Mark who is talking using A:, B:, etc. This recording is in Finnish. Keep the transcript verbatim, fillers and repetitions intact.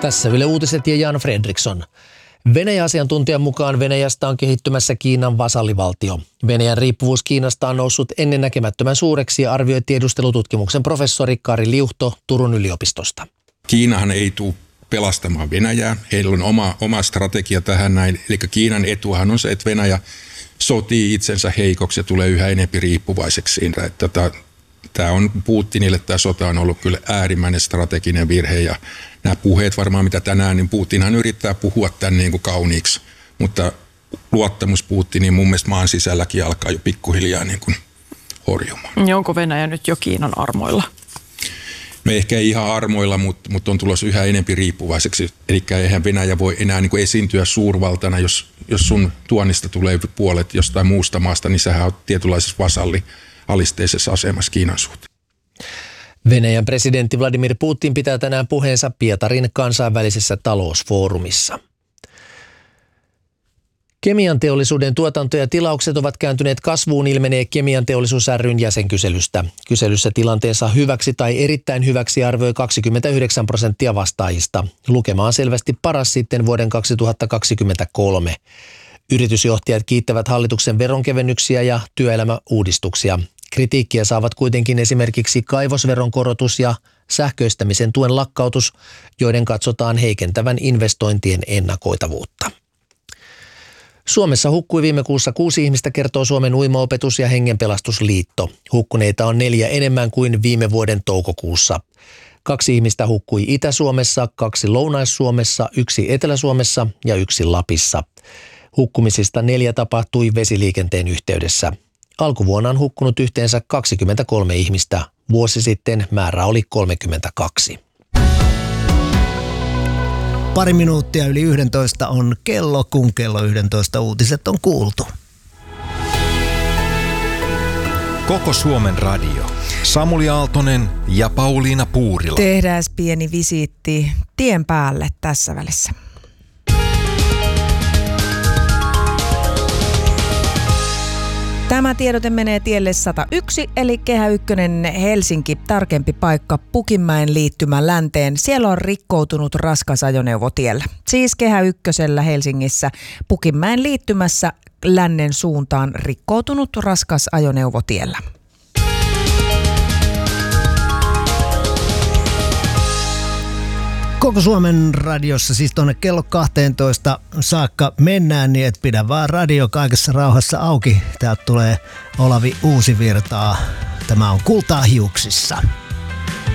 A: Tässä Yle Uutiset ja Jan Fredriksson. Venäjä-asiantuntijan mukaan Venäjästä on kehittymässä Kiinan vasallivaltio. Venäjän riippuvuus Kiinasta on noussut ennennäkemättömän suureksi, arvioi tiedustelututkimuksen professori Kari Liuhto Turun yliopistosta.
B: Kiinahan ei tule pelastamaan Venäjää. Heillä on oma, oma strategia tähän näin. Eli Kiinan etuhan on se, että Venäjä sotii itsensä heikoksi ja tulee yhä enemmän riippuvaiseksi siinä. Että tämä on Putinille, tämä sota on ollut kyllä äärimmäinen strateginen virhe ja nämä puheet varmaan mitä tänään, niin Putinhan yrittää puhua tämän niin kuin kauniiksi, mutta luottamus Putiniin mun mielestä maan sisälläkin alkaa jo pikkuhiljaa niin kuin horjumaan.
C: Ja onko Venäjä nyt jo Kiinan armoilla?
B: No ehkä ei ihan armoilla, mutta, mutta on tulossa yhä enemmän riippuvaiseksi. Eli eihän Venäjä voi enää niin kuin esiintyä suurvaltana, jos, jos sun tuonnista tulee puolet jostain muusta maasta, niin sähän olet tietynlaisessa vasallialisteisessa asemassa Kiinan suhteen.
A: Venäjän presidentti Vladimir Putin pitää tänään puheensa Pietarin kansainvälisessä talousfoorumissa. Kemian teollisuuden tuotanto ja tilaukset ovat kääntyneet kasvuun, ilmenee Kemian teollisuus ry:n jäsenkyselystä. Kyselyssä tilanteensa hyväksi tai erittäin hyväksi arvioi kaksikymmentäyhdeksän prosenttia vastaajista. Lukema on selvästi paras sitten vuoden kaksituhattakaksikymmentäkolme. Yritysjohtajat kiittävät hallituksen veronkevennyksiä ja työelämäuudistuksia. Kritiikkiä saavat kuitenkin esimerkiksi kaivosveron korotus ja sähköistämisen tuen lakkautus, joiden katsotaan heikentävän investointien ennakoitavuutta. Suomessa hukkui viime kuussa kuusi ihmistä, kertoo Suomen uimaopetus- ja hengenpelastusliitto. Hukkuneita on neljä enemmän kuin viime vuoden toukokuussa. Kaksi ihmistä hukkui Itä-Suomessa, kaksi Lounais-Suomessa, yksi Etelä-Suomessa ja yksi Lapissa. Hukkumisista neljä tapahtui vesiliikenteen yhteydessä. Alkuvuonna on hukkunut yhteensä kaksikymmentäkolme ihmistä. Vuosi sitten määrä oli kolmekymmentäkaksi.
D: Pari minuuttia yli yhdentoista on kello, kun kello yhdentoista uutiset on kuultu.
E: Koko Suomen radio. Samuli Aaltonen ja Pauliina Puurila.
F: Tehdään pieni visiitti tien päälle tässä välissä. Tämä tiedote menee tielle sata yksi, eli Kehä ykkönen Helsinki, tarkempi paikka Pukinmäen liittymän länteen. Siellä on rikkoutunut raskas ajoneuvo tiellä. Siis Kehä ykkösellä Helsingissä Pukinmäen liittymässä lännen suuntaan rikkoutunut raskas ajoneuvo tiellä.
D: Koko Suomen radiossa siis tuonne kello kahteentoista saakka mennään, niin et pidä vaan radio kaikessa rauhassa auki. Täältä tulee Olavi Uusivirtaa. Tämä on Kultaa hiuksissa.